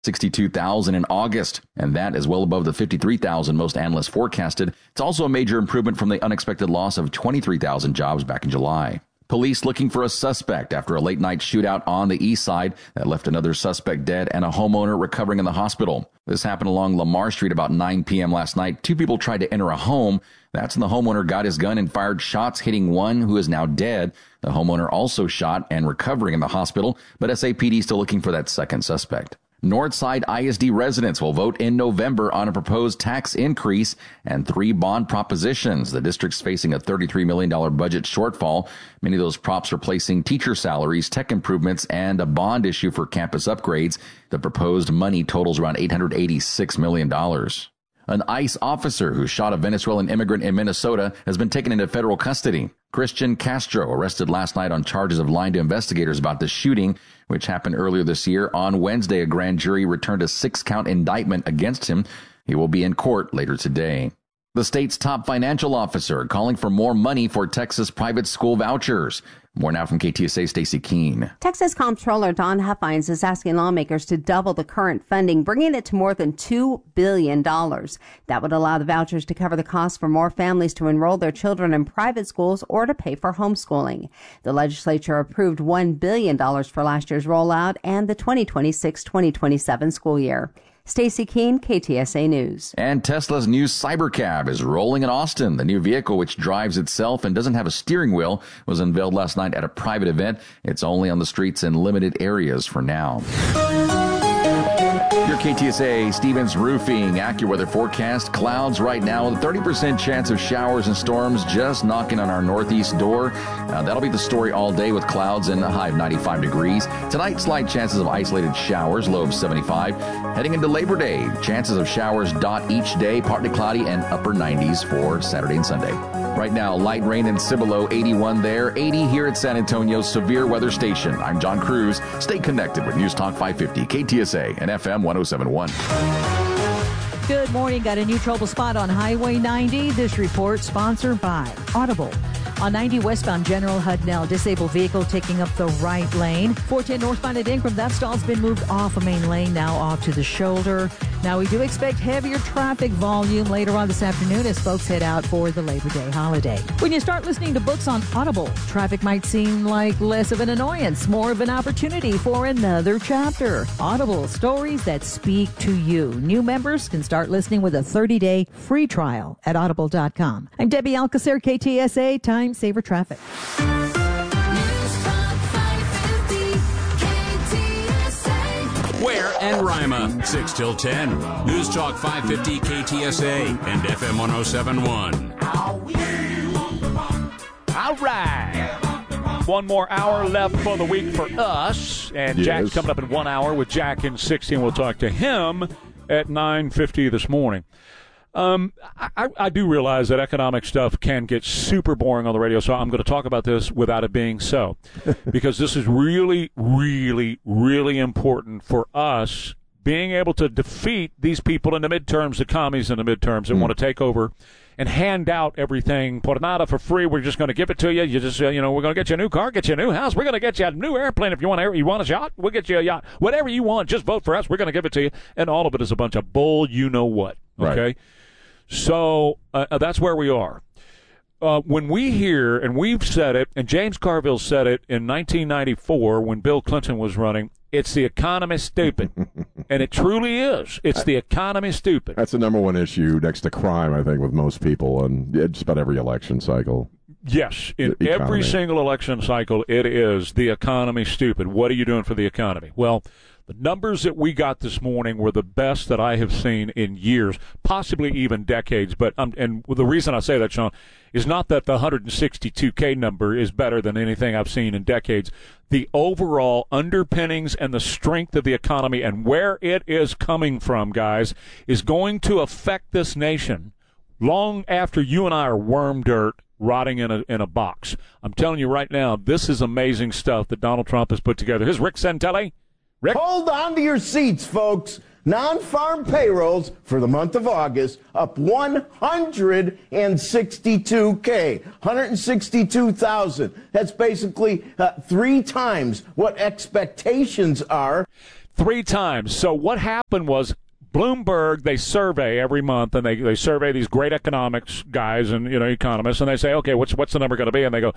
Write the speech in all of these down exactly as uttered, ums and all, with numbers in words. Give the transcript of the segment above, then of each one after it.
sixty-two thousand in August, and that is well above the fifty-three thousand most analysts forecasted. It's also a major improvement from the unexpected loss of twenty-three thousand jobs back in July. Police looking for a suspect after a late-night shootout on the east side that left another suspect dead and a homeowner recovering in the hospital. This happened along Lamar Street about nine p.m. last night. Two people tried to enter a home. That's when the homeowner got his gun and fired shots, hitting one who is now dead. The homeowner also shot and recovering in the hospital, but S A P D still looking for that second suspect. Northside I S D residents will vote in November on a proposed tax increase and three bond propositions. The district's facing a thirty-three million dollars budget shortfall. Many of those props replacing teacher salaries, tech improvements, and a bond issue for campus upgrades. The proposed money totals around eight hundred eighty-six million dollars. An ICE officer who shot a Venezuelan immigrant in Minnesota has been taken into federal custody. Christian Castro, arrested last night on charges of lying to investigators about the shooting, which happened earlier this year. On Wednesday, a grand jury returned a six-count indictment against him. He will be in court later today. The state's top financial officer calling for more money for Texas private school vouchers. More now from K T S A Stacey Keene. Texas Comptroller Don Huffines is asking lawmakers to double the current funding, bringing it to more than two billion dollars. That would allow the vouchers to cover the cost for more families to enroll their children in private schools or to pay for homeschooling. The legislature approved one billion dollars for last year's rollout and the twenty twenty-six twenty twenty-seven school year. Stacey Keene, K T S A News. And Tesla's new Cybercab is rolling in Austin. The new vehicle, which drives itself and doesn't have a steering wheel, was unveiled last night at a private event. It's only on the streets in limited areas for now. Your K T S A Stevens Roofing AccuWeather forecast. Clouds right now with a thirty percent chance of showers and storms just knocking on our northeast door. Uh, that'll be the story all day with clouds and a high of ninety-five degrees. Tonight, slight chances of isolated showers, low of seventy-five. Heading into Labor Day, chances of showers dot each day, partly cloudy and upper nineties for Saturday and Sunday. Right now, light rain in Cibolo, eighty-one there, eighty here at San Antonio's Severe Weather Station. I'm John Cruz. Stay connected with News Talk five fifty, K T S A, and F M one oh seven point one. Good morning. Got a new trouble spot on Highway ninety. This report sponsored by Audible. On ninety westbound General Hudnell, disabled vehicle taking up the right lane. four ten northbound at Ingram, that stall's been moved off a main lane, now off to the shoulder. Now we do expect heavier traffic volume later on this afternoon as folks head out for the Labor Day holiday. When you start listening to books on Audible, traffic might seem like less of an annoyance, more of an opportunity for another chapter. Audible, stories that speak to you. New members can start listening with a thirty-day free trial at audible dot com. I'm Debbie Alcacer, K T S A, Time Saver Traffic. Ware and Rima, six till ten. News Talk five fifty K T S A and F M one oh seven point one. All right. One more hour left for the week for us. And yes. Jack's coming up in one hour with Jack in sixty, and we'll talk to him at nine fifty this morning. Um, I, I do realize that economic stuff can get super boring on the radio, so I'm going to talk about this without it being so, because this is really, really, really important for us being able to defeat these people in the midterms, the commies in the midterms that mm. want to take over and hand out everything por nada for free. We're just going to give it to you. You just, uh, you know, we're going to get you a new car, get you a new house. We're going to get you a new airplane if you want a, you want a yacht. We'll get you a yacht. Whatever you want, just vote for us. We're going to give it to you. And all of it is a bunch of bull, you know what. Okay. Right. So uh, that's where we are. Uh, when we hear, and we've said it, and James Carville said it in nineteen ninety-four when Bill Clinton was running, it's the economy stupid. And it truly is. It's the economy stupid. That's the number one issue next to crime, I think, with most people, and just about every election cycle. Yes, in every single election cycle, it is the economy stupid. What are you doing for the economy? Well, the numbers that we got this morning were the best that I have seen in years, possibly even decades. But um, and the reason I say that, Sean, is not that the one hundred sixty-two K number is better than anything I've seen in decades. The overall underpinnings and the strength of the economy and where it is coming from, guys, is going to affect this nation long after you and I are worm dirt rotting in a in a box. I'm telling you right now, this is amazing stuff that Donald Trump has put together. Here's Rick Santelli. Rick? Hold on to your seats, folks. Non-farm payrolls for the month of August up one hundred sixty-two K, one hundred sixty-two thousand. That's basically uh, three times what expectations are. Three times. So what happened was Bloomberg, they survey every month, and they, they survey these great economics guys and, you know, economists, and they say, okay, what's what's the number going to be? And they go,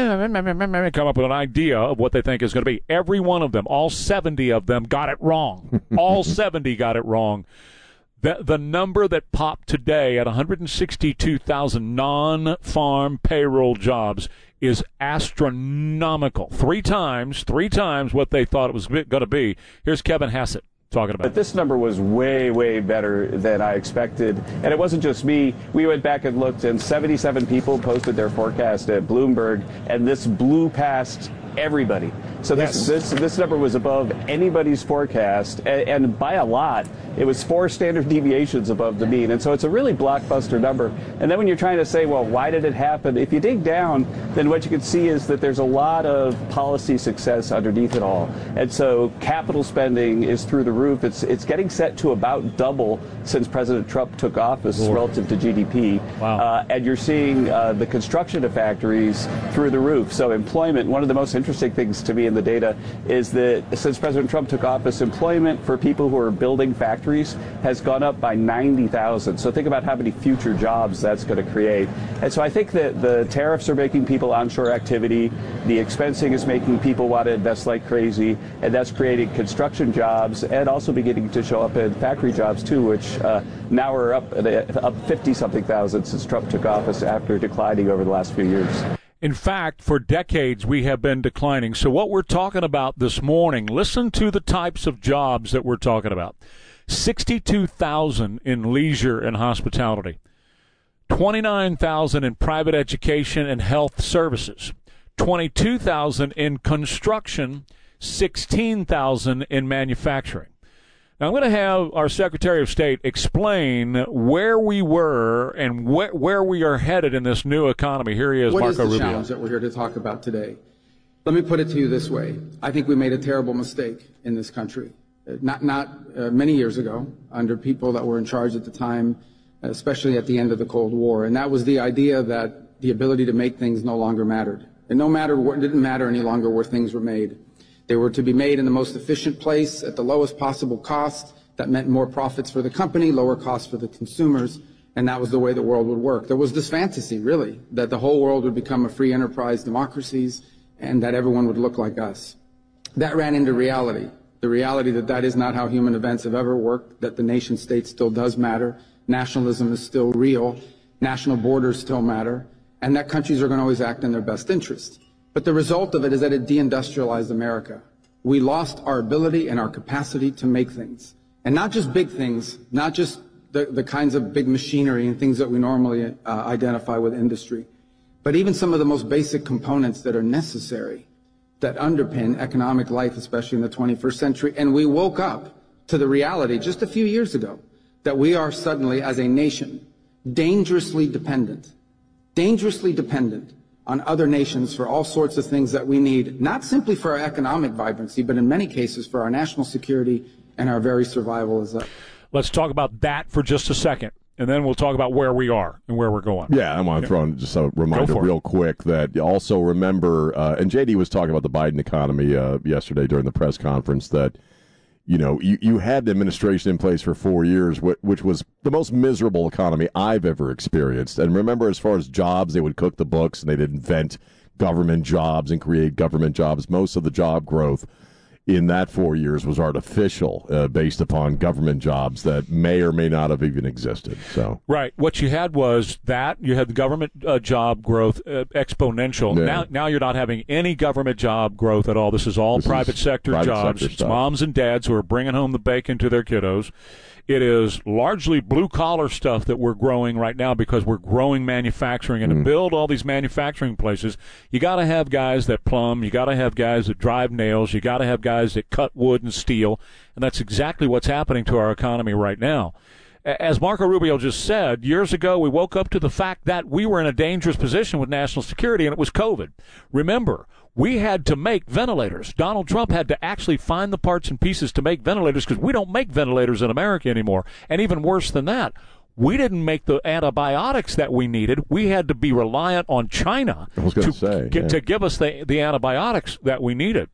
eh, come up with an idea of what they think is going to be. Every one of them, all seventy of them, got it wrong. All seventy got it wrong. The, the number that popped today at one hundred sixty-two thousand non-farm payroll jobs is astronomical. Three times, three times what they thought it was going to be. Here's Kevin Hassett talking about it. But this number was way, way better than I expected. And it wasn't just me. We went back and looked, and seventy-seven people posted their forecast at Bloomberg, and this blew past everybody. So this, yes. this this number was above anybody's forecast, and, and by a lot. It was four standard deviations above the mean. And so it's a really blockbuster number. And then when you're trying to say, well, why did it happen? If you dig down, then what you can see is that there's a lot of policy success underneath it all. And so capital spending is through the roof. It's it's getting set to about double since President Trump took office Lord. relative to G D P. Wow. Uh, and you're seeing uh, the construction of factories through the roof. So employment, one of the most interesting things to me in the data is that since President Trump took office, employment for people who are building factories has gone up by ninety thousand. So think about how many future jobs that's going to create. And so I think that the tariffs are making people onshore activity. The expensing is making people want to invest like crazy. And that's creating construction jobs and also beginning to show up in factory jobs, too, which uh, now are up, up fifty-something thousand since Trump took office after declining over the last few years. In fact, for decades, we have been declining. So what we're talking about this morning, listen to the types of jobs that we're talking about. sixty-two thousand in leisure and hospitality, twenty-nine thousand in private education and health services, twenty-two thousand in construction, sixteen thousand in manufacturing. Now, I'm going to have our Secretary of State explain where we were and wh- where we are headed in this new economy. Here he is, what Marco is the Rubio. challenge that we're here to talk about today? Let me put it to you this way. I think we made a terrible mistake in this country. Not, not uh, many years ago, under people that were in charge at the time, especially at the end of the Cold War, and that was the idea that the ability to make things no longer mattered. And no matter what, it didn't matter any longer where things were made. They were to be made in the most efficient place at the lowest possible cost. That meant more profits for the company, lower costs for the consumers, and that was the way the world would work. There was this fantasy, really, that the whole world would become a free enterprise democracies and that everyone would look like us. That ran into reality. The reality that that is not how human events have ever worked, that the nation state still does matter, nationalism is still real, national borders still matter, and that countries are going to always act in their best interest. But the result of it is that it deindustrialized America. We lost our ability and our capacity to make things. And not just big things, not just the, the kinds of big machinery and things that we normally uh, identify with industry, but even some of the most basic components that are necessary that underpin economic life, especially in the twenty-first century. And we woke up to the reality just a few years ago that we are suddenly, as a nation, dangerously dependent, dangerously dependent on other nations for all sorts of things that we need, not simply for our economic vibrancy, but in many cases for our national security and our very survival as a... Let's talk about that for just a second, and then we'll talk about where we are and where we're going. Yeah, I want to throw in just a reminder real quick that also remember, uh, and J D was talking about the Biden economy uh, yesterday during the press conference, that you know, you, you had the administration in place for four years, wh- which was the most miserable economy I've ever experienced. And remember, as far as jobs, they would cook the books and they'd invent government jobs and create government jobs. Most of the job growth in that four years was artificial, uh, based upon government jobs that may or may not have even existed. So right, what you had was that you had the government uh, job growth uh, exponential. Yeah. Now, now you're not having any government job growth at all. This is all this private is sector private jobs. Sector it's moms and dads who are bringing home the bacon to their kiddos. It is largely blue-collar stuff that we're growing right now because we're growing manufacturing. And mm. to build all these manufacturing places, you got to have guys that plumb. You got to have guys that drive nails. You got to have guys that cut wood and steel. And that's exactly what's happening to our economy right now. As Marco Rubio just said, years ago we woke up to the fact that we were in a dangerous position with national security, and it was COVID. Remember, we had to make ventilators. Donald Trump had to actually find the parts and pieces to make ventilators because we don't make ventilators in America anymore. And even worse than that, we didn't make the antibiotics that we needed. We had to be reliant on China I was to, say, get, yeah. to give us the, the antibiotics that we needed.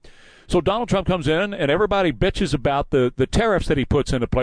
So Donald Trump comes in, and everybody bitches about the, the tariffs that he puts into place.